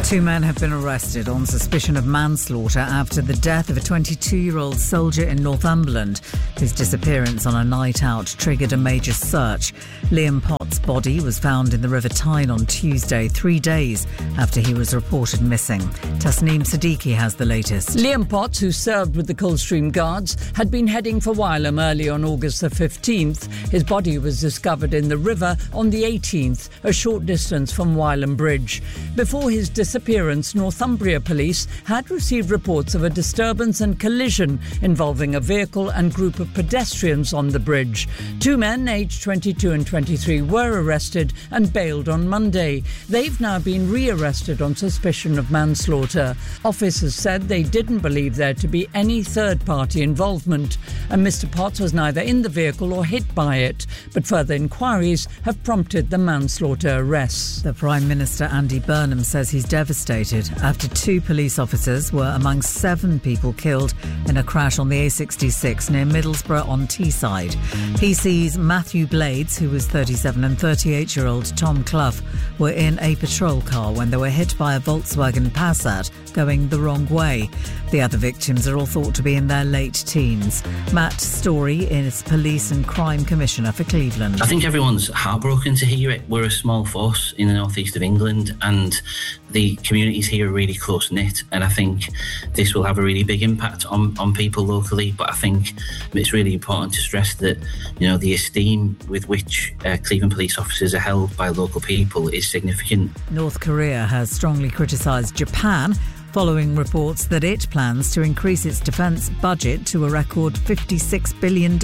Two men have been arrested on suspicion of manslaughter after the death of a 22-year-old soldier in Northumberland. His disappearance on a night out triggered a major search. Liam Pott's body was found in the River Tyne on Tuesday, 3 days after he was reported missing. Tasneem Siddiqui has the latest. Liam Potts, who served with the Coldstream Guards, had been heading for Wylam early on August the 15th. His body was discovered in the river on the 18th, a short distance from Wylam Bridge. Before his disappearance, Northumbria Police had received reports of a disturbance and collision involving a vehicle and group of pedestrians on the bridge. Two men, aged 22 and 23, were arrested and bailed on Monday. They've now been re-arrested on suspicion of manslaughter. Officers said they didn't believe there to be any third-party involvement, and Mr. Potts was neither in the vehicle or hit by it. But further inquiries have prompted the manslaughter arrests. The Prime Minister, Andy Burnham, says he's devastated after two police officers were among 7 people killed in a crash on the A66 near Middlesbrough on Teesside. PC's Matthew Blades, who was 37, and 38-year-old Tom Clough were in a patrol car when they were hit by a Volkswagen Passat going the wrong way. The other victims are all thought to be in their late teens. Matt Story is Police and Crime Commissioner for Cleveland. I think everyone's heartbroken to hear it. We're a small force in the northeast of England, and the communities here are really close-knit, and I think this will have a really big impact on people locally. But I think it's really important to stress that, the esteem with which Cleveland police officers are held by local people is significant. North Korea has strongly criticised Japan following reports that it plans to increase its defence budget to a record $56 billion.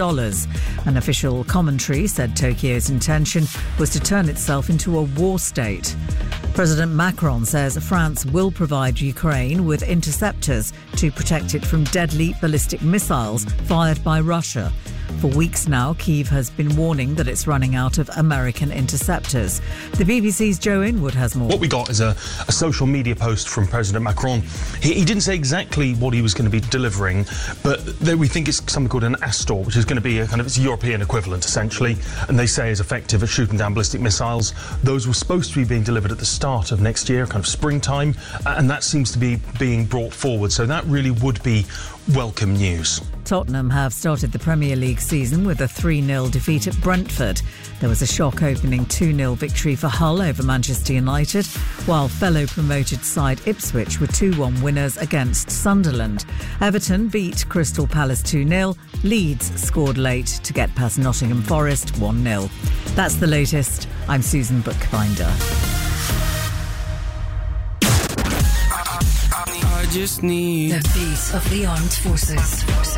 An official commentary said Tokyo's intention was to turn itself into a war state. President Macron says France will provide Ukraine with interceptors to protect it from deadly ballistic missiles fired by Russia. For weeks now, Kyiv has been warning that it's running out of American interceptors. The BBC's Joe Inwood has more. What we got is a social media post from President Macron. He didn't say exactly what he was going to be delivering, but we think it's something called an Astor, which is going to be a kind of its European equivalent, essentially, and they say is effective at shooting down ballistic missiles. Those were supposed to be being delivered at the start of next year, kind of springtime, and that seems to be being brought forward. So that really would be welcome news. Tottenham have started the Premier League season with a 3-0 defeat at Brentford. There was a shock opening 2-0 victory for Hull over Manchester United, while fellow promoted side Ipswich were 2-1 winners against Sunderland. Everton beat Crystal Palace 2-0. Leeds scored late to get past Nottingham Forest 1-0. That's the latest. I'm Susan Bookbinder. I just need the beat of the armed forces.